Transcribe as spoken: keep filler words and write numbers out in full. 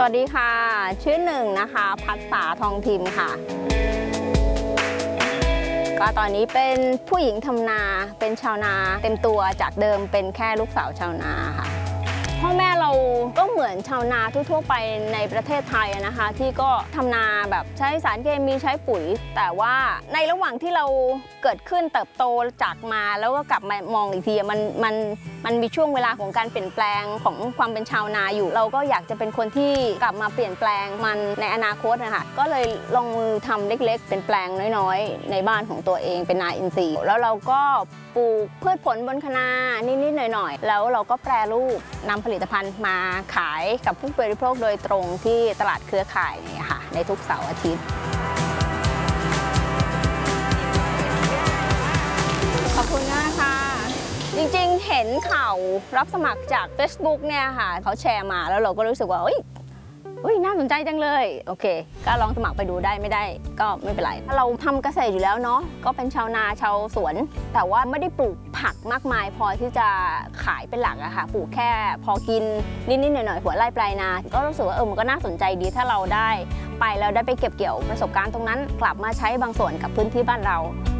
วัสดีค่ะชื่อหนึ่งนะคะพัฒษาทองทิมค่ะก็ตอนนี้เป็นผู้หญิงทำนาเป็นชาวนาเต็มตัวจากเดิมเป็นแค่ลูกสาวชาวนาค่ะพ่อแม่เราก็เหมือนชาวนาทั่วๆไปในประเทศไทยนะคะที่ก็ทำนาแบบใช้สารเคมีใช้ปุ๋ยแต่ว่าในระหว่างที่เราเกิดขึ้นเติบโตจากมาแล้วก็กลับมามองอีกทีมันมันมันมีช่วงเวลาของการเปลี่ยนแปลงของความเป็นชาวนาอยู่เราก็อยากจะเป็นคนที่กลับมาเปลี่ยนแปลงมันในอนาคตนะคะก็เลยลงมือทำเล็กๆเป็นแปลงน้อยๆในบ้านของตัวเองเป็นนาอินทรีย์แล้วเราก็ปลูกพืชผลบนคะนานิดๆหน่อยๆแล้วเราก็แปรรูปนำผลิตภัณฑ์มาขายกับผู้บริโภคโดยตรงที่ตลาดเครือข่ายเนี่ยค่ะในทุกเสาร์อาทิตย์ขอบคุณมากค่ะจริงๆเห็นข่าวรับสมัครจาก Facebook เนี่ยค่ะเขาแชร์มาแล้วเราก็รู้สึกว่าเอ้ยอุ้ยน่าสนใจจังเลยโอเคก็ลองสมัครไปดูได้ไม่ได้ก็ไม่เป็นไรเราทำเกษตรอยู่แล้วเนาะก็เป็นชาวนาชาวสวนแต่ว่าไม่ได้ปลูกผักมากมายพอที่จะขายเป็นหลักอะค่ะปลูกแค่พอกินนิดๆหน่อยๆหัวไร่ปลายนาก็รู้สึกว่าเออมันก็น่าสนใจดีถ้าเราได้ไปแล้วได้ไปเก็บเกี่ยวประสบการณ์ตรงนั้นกลับมาใช้บางส่วนกับพื้นที่บ้านเรา